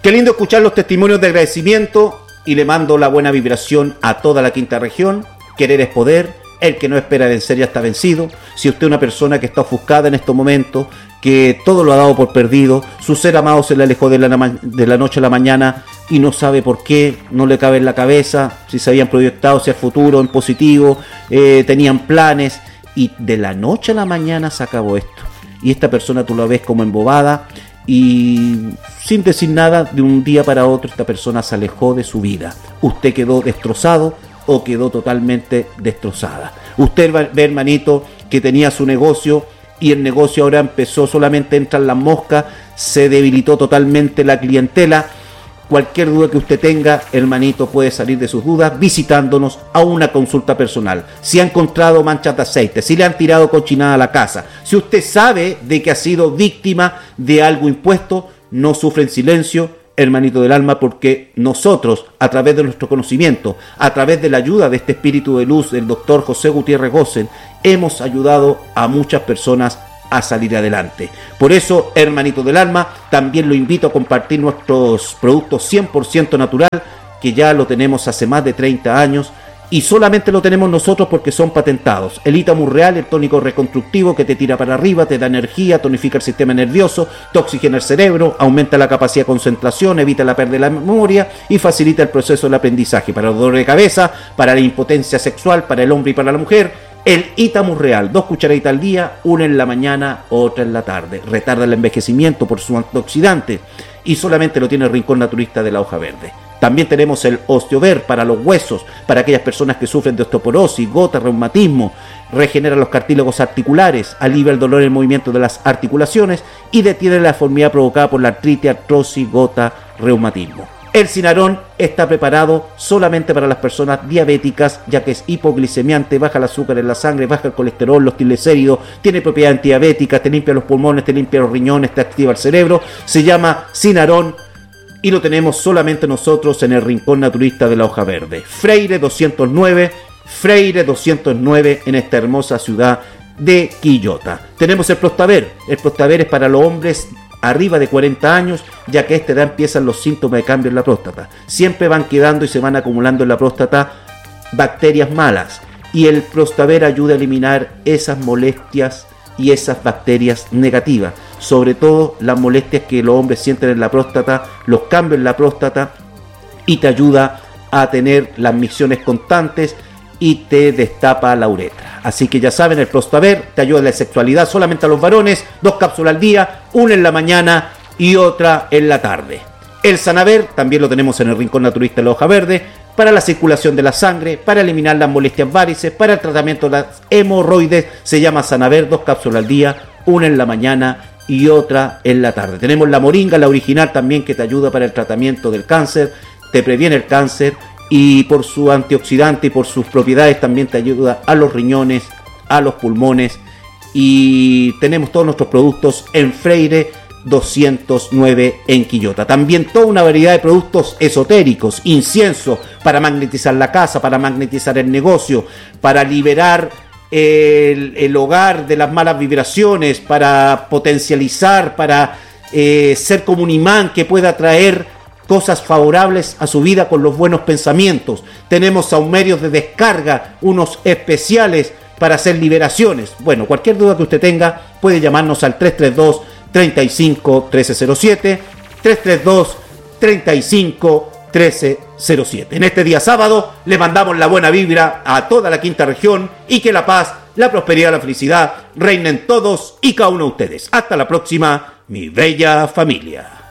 Qué lindo escuchar los testimonios de agradecimiento y le mando la buena vibración a toda la quinta región. Querer es poder, el que no espera vencer ya está vencido. Si usted es una persona que está ofuscada en estos momentos, que todo lo ha dado por perdido, su ser amado se le alejó de la noche a la mañana y no sabe por qué, no le cabe en la cabeza, si se habían proyectado hacia el futuro, en positivo, tenían planes y de la noche a la mañana se acabó esto. Y esta persona tú la ves como embobada y sin decir nada, de un día para otro esta persona se alejó de su vida. Usted quedó destrozado o quedó totalmente destrozada. Usted ve, hermanito, que tenía su negocio y el negocio ahora empezó, solamente entran las moscas, se debilitó totalmente la clientela. Cualquier duda que usted tenga, hermanito, puede salir de sus dudas visitándonos a una consulta personal. Si ha encontrado manchas de aceite, si le han tirado cochinada a la casa, si usted sabe de que ha sido víctima de algo impuesto, no sufre en silencio, hermanito del alma, porque nosotros, a través de nuestro conocimiento, a través de la ayuda de este espíritu de luz, del doctor José Gutiérrez Gosen, hemos ayudado a muchas personas a salir adelante. Por eso, hermanito del alma, también lo invito a compartir nuestros productos 100% natural, que ya lo tenemos hace más de 30 años y solamente lo tenemos nosotros porque son patentados. El Itamus Real, el tónico reconstructivo que te tira para arriba, te da energía, tonifica el sistema nervioso, te oxigena el cerebro, aumenta la capacidad de concentración, evita la pérdida de la memoria y facilita el proceso del aprendizaje para el dolor de cabeza, para la impotencia sexual, para el hombre y para la mujer. El Itamus Real, 2 cucharaditas al día, una en la mañana, otra en la tarde. Retarda el envejecimiento por su antioxidante y solamente lo tiene el Rincón Naturista de la Hoja Verde. También tenemos el Osteover para los huesos, para aquellas personas que sufren de osteoporosis, gota, reumatismo, regenera los cartílagos articulares, alivia el dolor en el movimiento de las articulaciones y detiene la deformidad provocada por la artritis, artrosis, gota, reumatismo. El Cinarón está preparado solamente para las personas diabéticas, ya que es hipoglicemiante, baja el azúcar en la sangre, baja el colesterol, los triglicéridos, tiene propiedad antidiabética, te limpia los pulmones, te limpia los riñones, te activa el cerebro. Se llama Cinarón y lo tenemos solamente nosotros en el Rincón Naturista de la Hoja Verde. Freire 209 en esta hermosa ciudad de Quillota. Tenemos el Prostaver. El Prostaver es para los hombres arriba de 40 años, ya que a esta edad empiezan los síntomas de cambio en la próstata. Siempre van quedando y se van acumulando en la próstata bacterias malas. Y el Prostaver ayuda a eliminar esas molestias y esas bacterias negativas. Sobre todo las molestias que los hombres sienten en la próstata, los cambios en la próstata, y te ayuda a tener las misiones constantes y te destapa la uretra. Así que ya saben, el Prostaver te ayuda en la sexualidad solamente a los varones, 2 cápsulas al día, una en la mañana y otra en la tarde. El Sanaver también lo tenemos en el Rincón Naturista de la Hoja Verde, para la circulación de la sangre, para eliminar las molestias varices, para el tratamiento de las hemorroides. Se llama Sanaver, 2 cápsulas al día, una en la mañana y otra en la tarde. Tenemos la moringa, la original también, que te ayuda para el tratamiento del cáncer, te previene el cáncer y por su antioxidante y por sus propiedades también te ayuda a los riñones, a los pulmones. Y tenemos todos nuestros productos en Freire 209 en Quillota. También toda una variedad de productos esotéricos, incienso para magnetizar la casa, para magnetizar el negocio, para liberar el hogar de las malas vibraciones, para potencializar, para ser como un imán que pueda atraer cosas favorables a su vida con los buenos pensamientos. Tenemos saumerios de descarga, unos especiales para hacer liberaciones. Bueno, cualquier duda que usted tenga puede llamarnos al 332 35 1307, 332 35 1307. En este día sábado le mandamos la buena vibra a toda la quinta región y que la paz, la prosperidad, la felicidad reinen todos y cada uno de ustedes. Hasta la próxima, mi bella familia.